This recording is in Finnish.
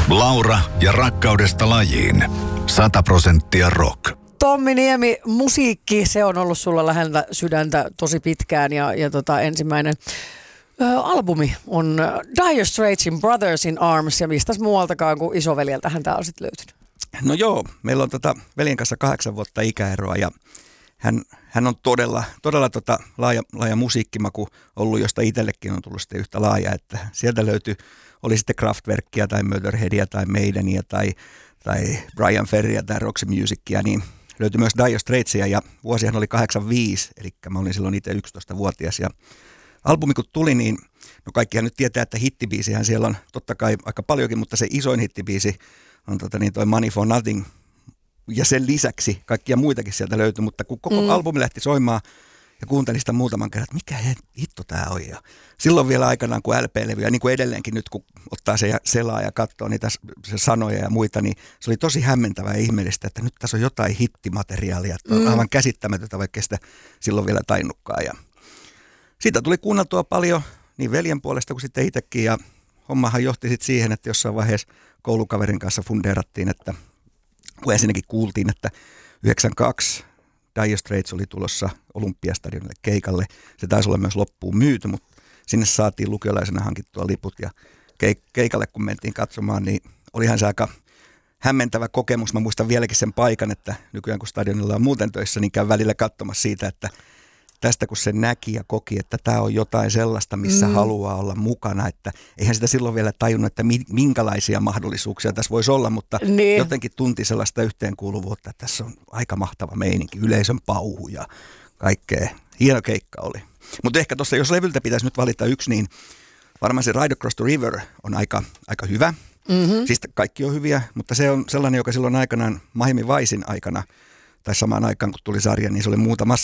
Laura ja rakkaudesta lajiin. 100% rock. Tommi Niemi, musiikki, se on ollut sulla lähellä sydäntä tosi pitkään ja ensimmäinen albumi on Dire Straitsin Brothers in Arms ja mistäs muualtakaan kuin isoveljeltähän tämä on sitten löytynyt. No joo, meillä on veljen kanssa 8 vuotta ikäeroa ja hän on todella laaja musiikkimaku ollut, josta itsellekin on tullut sitten yhtä laaja, että sieltä löytyi, oli sitten Kraftwerkia tai Motörheadia tai Maidenia tai Brian Ferryä tai Roxy Musicia, niin löytyi myös Dire Straitsia ja vuosihan oli 85, eli mä olin silloin itse 11-vuotias ja albumi kun tuli, niin no kaikkihan nyt tietää, että hittibiisihän siellä on totta kai aika paljonkin, mutta se isoin hittibiisi on toi Money for Nothing ja sen lisäksi kaikkia muitakin sieltä löytyi, mutta kun koko albumi lähti soimaan ja kuuntelin sitä muutaman kerran, että mikä hitto tää on ja silloin vielä aikanaan kun LP-levyjä, niin kuin edelleenkin nyt kun ottaa se ja selaa ja katsoo niitä sanoja ja muita, niin se oli tosi hämmentävää ja ihmeellistä, että nyt tässä on jotain hittimateriaalia, että on aivan käsittämätöntä, vaikka sitä silloin vielä tainnutkaan ja siitä tuli kuunneltua paljon niin veljen puolesta kuin sitten itsekin ja hommahan johti sitten siihen, että jossain vaiheessa koulukaverin kanssa fundeerattiin, että kun ensinnäkin kuultiin, että 92 Dire Straits oli tulossa Olympiastadionille keikalle. Se taisi olla myös loppuun myyty, mutta sinne saatiin lukiolaisena hankittua liput ja keikalle kun mentiin katsomaan, niin olihan se aika hämmentävä kokemus. Mä muistan vieläkin sen paikan, että nykyään kun stadionilla on muuten töissä, niin käyn välillä katsomassa siitä, että tästä kun se näki ja koki, että tämä on jotain sellaista, missä haluaa olla mukana, että eihän sitä silloin vielä tajunnut, että minkälaisia mahdollisuuksia tässä voisi olla, mutta jotenkin tunti sellaista yhteenkuuluvuutta, että tässä on aika mahtava meininki, yleisön pauhu ja kaikkea. Hieno keikka oli. Mutta ehkä tuossa, jos levyltä pitäisi nyt valita yksi, niin varmaan se Ride Across the River on aika hyvä. Siis kaikki on hyviä, mutta se on sellainen, joka silloin aikanaan Miami Vicein aikana, tai samaan aikaan kun tuli sarja, niin se oli